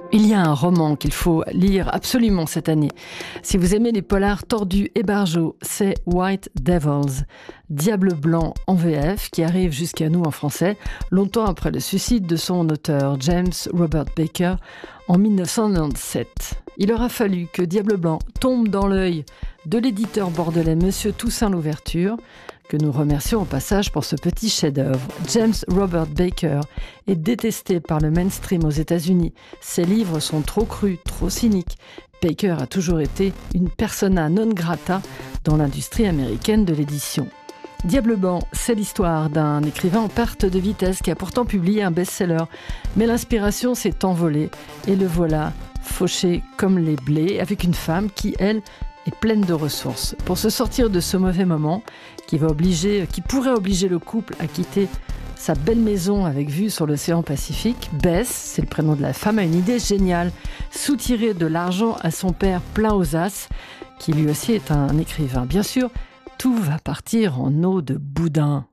Il y a un roman qu'il faut lire absolument cette année. Si vous aimez les polars tordus et barjots, c'est White Devils, Diable blanc en VF, qui arrive jusqu'à nous en français, longtemps après le suicide de son auteur, James Robert Baker, en 1997. Il aura fallu que Diable blanc tombe dans l'œil de l'éditeur bordelais Monsieur Toussaint Louverture, que nous remercions au passage pour ce petit chef-d'œuvre. James Robert Baker est détesté par le mainstream aux États-Unis. Ses livres sont trop crus, trop cyniques. Baker a toujours été une persona non grata dans l'industrie américaine de l'édition. Diable blanc, c'est l'histoire d'un écrivain en perte de vitesse qui a pourtant publié un best-seller. Mais l'inspiration s'est envolée et le voilà fauché comme les blés avec une femme qui, elle, est pleine de ressources. Pour se sortir de ce mauvais moment qui pourrait obliger le couple à quitter sa belle maison avec vue sur l'océan Pacifique, Bess, c'est le prénom de la femme, a une idée géniale: soutirer de l'argent à son père plein aux as, qui lui aussi est un écrivain. Bien sûr, tout va partir en eau de boudin.